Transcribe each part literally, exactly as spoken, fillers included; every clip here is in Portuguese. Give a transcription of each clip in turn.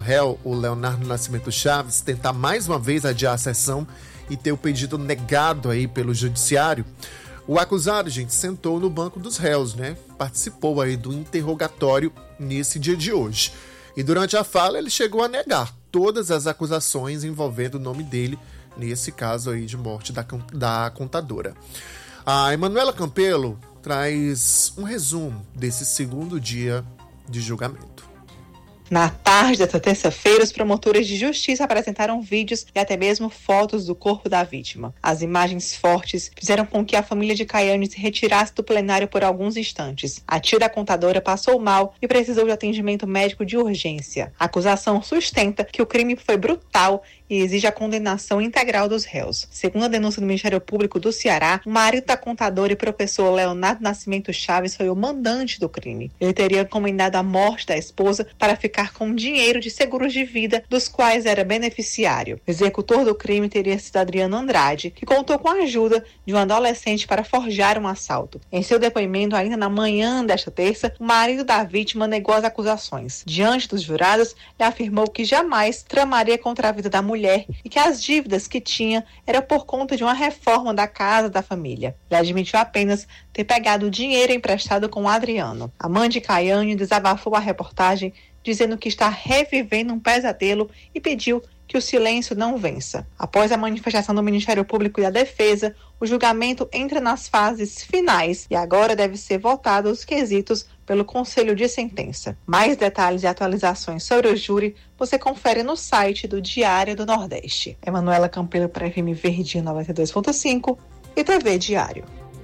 réu, o Leonardo Nascimento Chaves, tentar mais uma vez adiar a sessão e ter o pedido negado aí pelo judiciário, o acusado, gente, sentou no banco dos réus, né? Participou aí do interrogatório nesse dia de hoje. E durante a fala ele chegou a negar todas as acusações envolvendo o nome dele nesse caso aí de morte da, da contadora. A Emanuela Campelo traz um resumo desse segundo dia de julgamento. Na tarde desta terça-feira, os promotores de justiça apresentaram vídeos e até mesmo fotos do corpo da vítima. As imagens fortes fizeram com que a família de Caiane se retirasse do plenário por alguns instantes. A tia da contadora passou mal e precisou de atendimento médico de urgência. A acusação sustenta que o crime foi brutal e exige a condenação integral dos réus. Segundo a denúncia do Ministério Público do Ceará, o marido da contadora e professor Leonardo Nascimento Chaves foi o mandante do crime. Ele teria encomendado a morte da esposa para ficar com dinheiro de seguros de vida dos quais era beneficiário. O executor do crime teria sido Adriano Andrade, que contou com a ajuda de um adolescente para forjar um assalto. Em seu depoimento, ainda na manhã desta terça, o marido da vítima negou as acusações. Diante dos jurados, ele afirmou que jamais tramaria contra a vida da mulher e que as dívidas que tinha eram por conta de uma reforma da casa da família. Ele admitiu apenas ter pegado o dinheiro emprestado com o Adriano. A mãe de Caiane desabafou a reportagem, dizendo que está revivendo um pesadelo e pediu que o silêncio não vença. Após a manifestação do Ministério Público e da Defesa, o julgamento entra nas fases finais e agora deve ser votado os quesitos pelo Conselho de Sentença. Mais detalhes e atualizações sobre o júri você confere no site do Diário do Nordeste. Emanuela Campelo para F M Verdinha noventa e dois ponto cinco e T V Diário.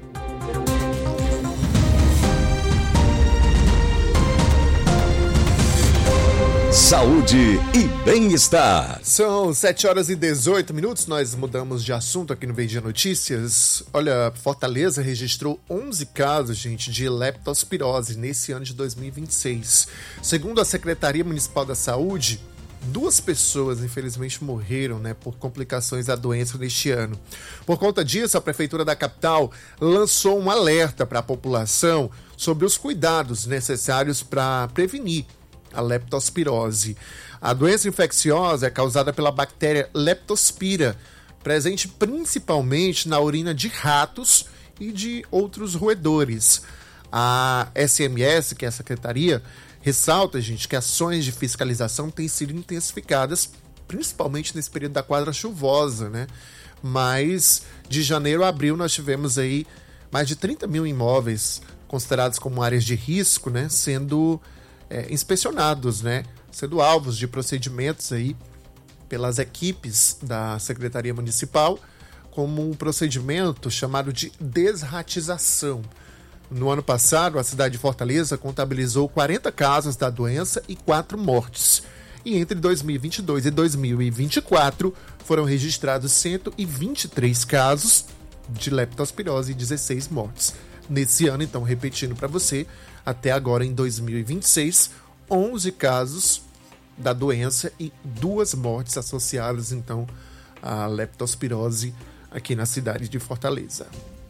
Saúde e bem-estar. São sete horas e dezoito minutos, nós mudamos de assunto aqui no Verdinha Notícias. Olha, Fortaleza registrou onze casos, gente, de leptospirose nesse ano de dois mil e vinte e seis. Segundo a Secretaria Municipal da Saúde, duas pessoas, infelizmente, morreram, né, por complicações da doença neste ano. Por conta disso, a Prefeitura da capital lançou um alerta para a população sobre os cuidados necessários para prevenir a leptospirose. A doença infecciosa é causada pela bactéria Leptospira, presente principalmente na urina de ratos e de outros roedores. A S M S, que é a Secretaria, ressalta, gente, que ações de fiscalização têm sido intensificadas, principalmente nesse período da quadra chuvosa, né? Mas de janeiro a abril nós tivemos aí mais de trinta mil imóveis considerados como áreas de risco, né? Sendo É, inspecionados, né, sendo alvos de procedimentos aí pelas equipes da Secretaria Municipal, como um procedimento chamado de desratização. No ano passado, a cidade de Fortaleza contabilizou quarenta casos da doença e quatro mortes. E entre dois mil e vinte e dois e dois mil e vinte e quatro foram registrados cento e vinte e três casos de leptospirose e dezesseis mortes. Nesse ano, então, repetindo para você, até agora em dois mil e vinte e seis, onze casos da doença e duas mortes associadas, então, à leptospirose aqui na cidade de Fortaleza.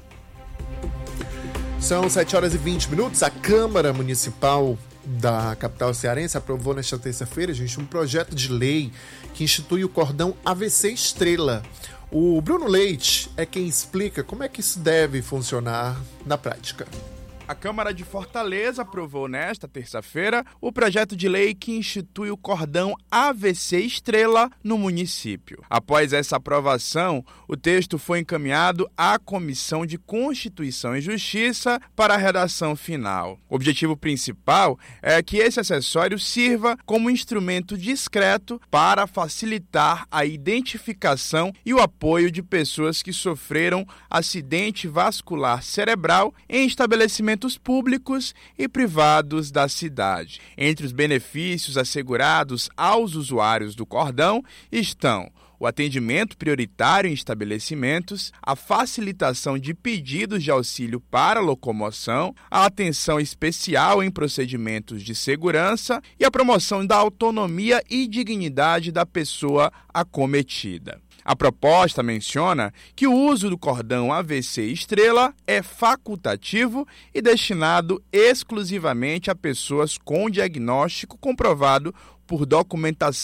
São sete horas e vinte minutos. A Câmara Municipal da capital cearense aprovou nesta terça-feira, gente, um projeto de lei que institui o cordão A V C Estrela. O Bruno Leite é quem explica como é que isso deve funcionar na prática. A Câmara de Fortaleza aprovou nesta terça-feira o projeto de lei que institui o cordão A V C Estrela no município. Após essa aprovação, o texto foi encaminhado à Comissão de Constituição e Justiça para a redação final. O objetivo principal é que esse acessório sirva como instrumento discreto para facilitar a identificação e o apoio de pessoas que sofreram acidente vascular cerebral em estabelecimentos públicos e privados da cidade. Entre os benefícios assegurados aos usuários do cordão estão o atendimento prioritário em estabelecimentos, a facilitação de pedidos de auxílio para locomoção, a atenção especial em procedimentos de segurança e a promoção da autonomia e dignidade da pessoa acometida. A proposta menciona que o uso do cordão A V C Estrela é facultativo e destinado exclusivamente a pessoas com diagnóstico comprovado por documentação